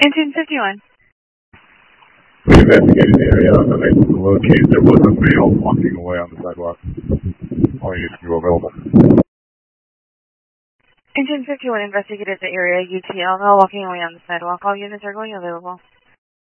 Engine 51. We investigated the area and able to locate there was a male walking away on the sidewalk. All units are available. Engine 51 investigated the area. UTL now walking away on the sidewalk. All units are going available.